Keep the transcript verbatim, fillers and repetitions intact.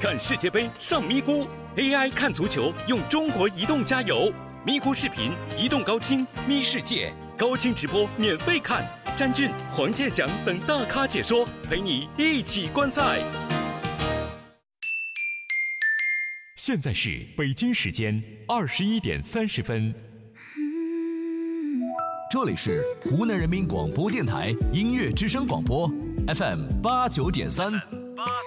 看世界杯上咪咕 ，A I 看足球用中国移动加油，咪咕视频、移动高清、咪世界高清直播免费看，詹俊、黄健翔等大咖解说，陪你一起观赛。 现在是北京时间二十一点三十分。 这里是湖南人民广播电台音乐之声广播 F M 八九点三。